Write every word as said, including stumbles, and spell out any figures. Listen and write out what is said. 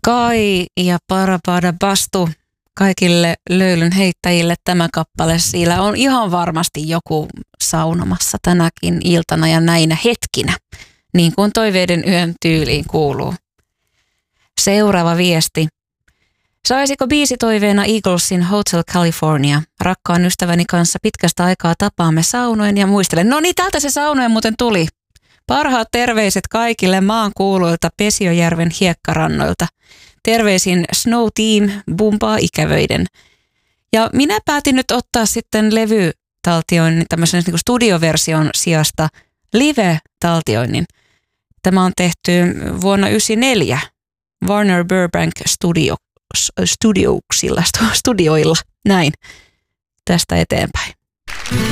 Kai ja Parapada Bastu kaikille löylyn heittäjille tämä kappale. Siellä on ihan varmasti joku saunomassa tänäkin iltana ja näinä hetkinä, niin kuin Toiveiden yön tyyliin kuuluu. Seuraava viesti. Saisiko biisitoiveena Eaglesin Hotel California? Rakkaan ystäväni kanssa pitkästä aikaa tapaamme saunojen ja muistelen. No niin, täältä se saunojen muuten tuli. Parhaat terveiset kaikille maan kuuluilta Pesiojärven hiekkarannoilta. Terveisin Snow Team bumpaa ikävöiden. Ja minä päätin nyt ottaa sitten levytaltioinnin, tämmöisen niin kuin studioversion sijasta live-taltioinnin. Tämä on tehty vuonna yhdeksänkymmentäneljä Warner Burbank Studio, studioilla, studioilla, näin, tästä eteenpäin.